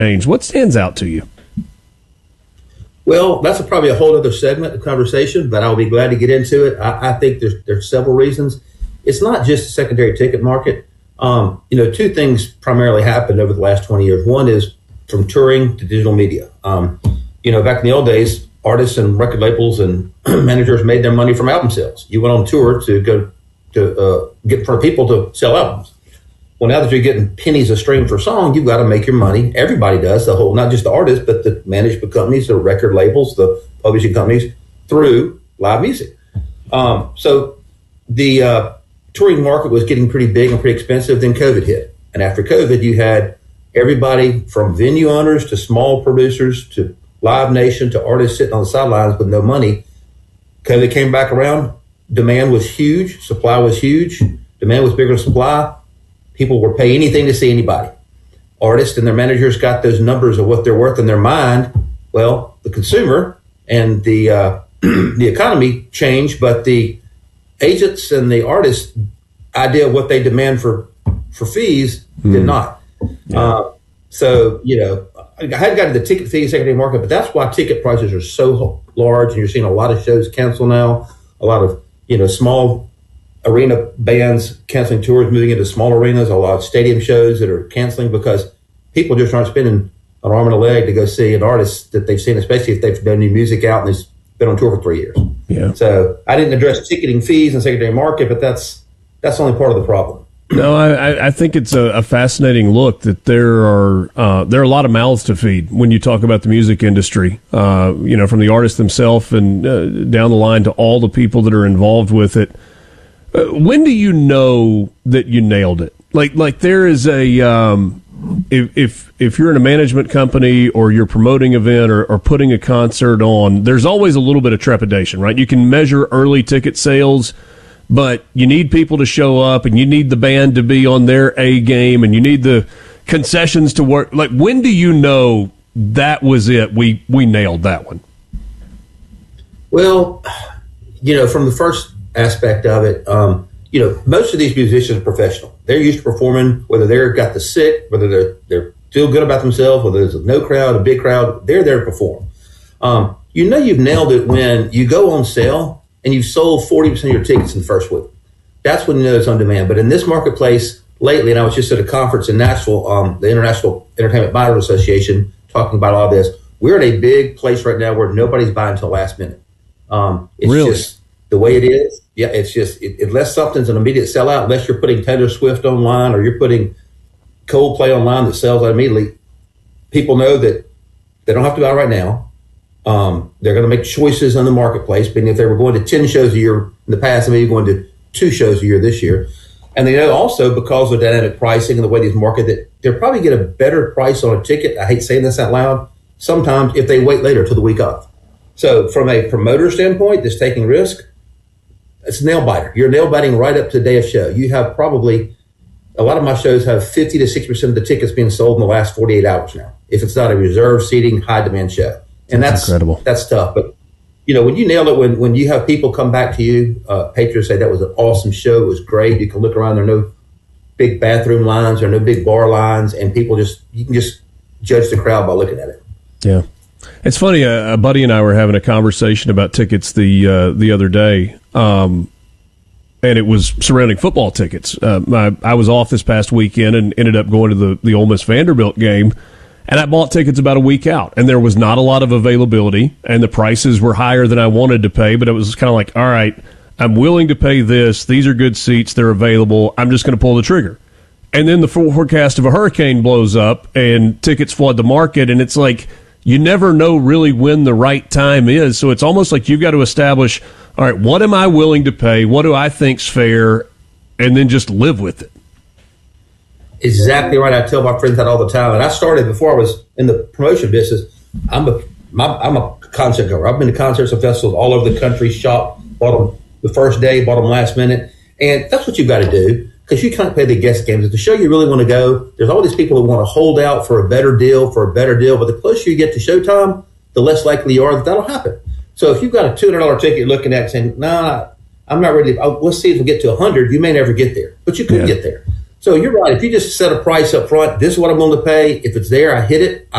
change. What stands out to you? Well, that's probably a whole other segment of conversation, but I'll be glad to get into it. I think there's several reasons. It's not just the secondary ticket market. Two things primarily happened over the last 20 years. One is from touring to digital media. Back in the old days, artists and record labels and managers made their money from album sales. You went on tour to go to get in front of people to sell albums. Well, now that you're getting pennies a stream for a song, you've got to make your money. Everybody does, not just the artists, but the management companies, the record labels, the publishing companies, through live music. So the touring market was getting pretty big and pretty expensive. Then COVID hit. And after COVID, you had everybody from venue owners to small producers to Live Nation to artists sitting on the sidelines with no money. COVID came back around. Demand was huge. Supply was huge. Demand was bigger than supply. People will pay anything to see anybody. Artists and their managers got those numbers of what they're worth in their mind. Well, the consumer and the economy changed, but the agents and the artists' idea of what they demand for fees did not. Yeah. I hadn't gotten to the ticket fee secondary market, but that's why ticket prices are so large, and you're seeing a lot of shows cancel now. A lot of small arena bands canceling tours, moving into small arenas, a lot of stadium shows that are canceling because people just aren't spending an arm and a leg to go see an artist that they've seen, especially if they've done new music out and they've been on tour for 3 years. Yeah. So I didn't address ticketing fees and secondary market, but that's only part of the problem. No, I think it's a fascinating look that there are a lot of mouths to feed when you talk about the music industry, from the artists themselves and down the line to all the people that are involved with it. When do you know that you nailed it? Like there is a if you're in a management company or you're promoting an event or putting a concert on, there's always a little bit of trepidation, right? You can measure early ticket sales, but you need people to show up and you need the band to be on their A game and you need the concessions to work. Like, when do you know that was it? We nailed that one. Well, from the first aspect of it, most of these musicians are professional. They're used to performing, whether they've got the sick, whether they're feel good about themselves, whether there's no crowd, a big crowd, they're there to perform. You've nailed it when you go on sale and you've sold 40% of your tickets in the first week. That's when you know it's on demand. But in this marketplace lately, and I was just at a conference in Nashville, the International Entertainment Buyers Association, talking about all this. We're in a big place right now where nobody's buying until last minute. It's really? Just the way it is. Yeah, it's just, unless something's an immediate sellout, unless you're putting Taylor Swift online or you're putting Coldplay online that sells out immediately, people know that they don't have to buy right now. They're going to make choices in the marketplace. But if they were going to 10 shows a year in the past, they may be going to 2 shows a year this year. And they know also, because of dynamic pricing and the way these market, that they'll probably get a better price on a ticket. I hate saying this out loud. Sometimes if they wait later till the week of. So from a promoter standpoint that's taking risk, it's a nail biter. You're nail biting right up to the day of show. You have probably, a lot of my shows have 50 to 60% of the tickets being sold in the last 48 hours now, if it's not a reserved seating, high demand show. And that's incredible. That's tough. But, when you nail it, when you have people come back to you, patrons say that was an awesome show. It was great. You can look around. There are no big bathroom lines. There are no big bar lines. And you can just judge the crowd by looking at it. Yeah. It's funny. A buddy and I were having a conversation about tickets the other day. And it was surrounding football tickets. I was off this past weekend and ended up going to the Ole Miss Vanderbilt game, and I bought tickets about a week out, and there was not a lot of availability, and the prices were higher than I wanted to pay, but it was kind of like, all right, I'm willing to pay this. These are good seats. They're available. I'm just going to pull the trigger. And then the forecast of a hurricane blows up, and tickets flood the market, and it's like you never know really when the right time is, so it's almost like you've got to establish, all right, what am I willing to pay? What do I think's fair? And then just live with it. Exactly right. I tell my friends that all the time. And I started before I was in the promotion business. I'm a concert goer. I've been to concerts and festivals all over the country, bought them the first day, bought them last minute. And that's what you've got to do, because you can't play the guest games. If the show you really want to go, there's all these people who want to hold out for a better deal. But the closer you get to showtime, the less likely you are that that'll happen. So if you've got a $200 ticket you're looking at saying, nah, I'm not ready. Let's see if we get to 100. You may never get there, but you could get there. So you're right. If you just set a price up front, this is what I'm going to pay. If it's there, I hit it.